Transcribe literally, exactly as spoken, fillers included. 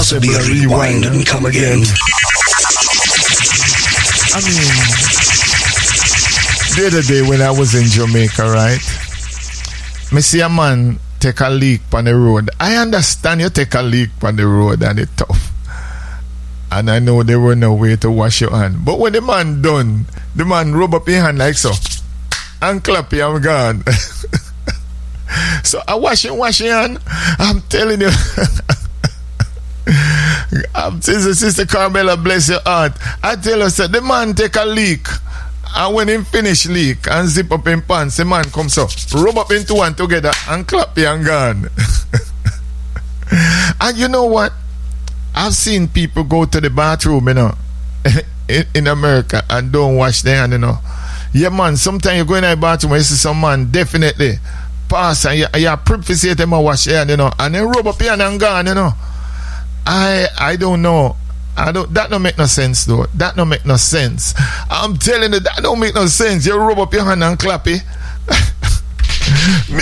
possibly rewind and come again. I mean, the other day when I was in Jamaica, right? Me see a man take a leak on the road. I understand you take a leak on the road and it's tough. And I know there were no way to wash your hand. But when the man done, the man rub up your hand like so. And clap you, I'm gone. So I wash it, wash your hand. I'm telling you. I'm sister, sister Carmela, bless your heart. I tell her, so the man take a leak. And when him finish leak and zip up in pants, the man comes up, rub up into one together and clap you and gone. And you know what? I've seen people go to the bathroom, you know, in, in America and don't wash their hand, you know. Yeah, man, sometimes you go in the bathroom and you see some man definitely pass and you, you appreciate them and wash their hand, you know, and then rub up your hand and gone, you know. I I don't know. I don't. That don't make no sense, though. That don't make no sense. I'm telling you, that don't make no sense. You rub up your hand and clap it. Me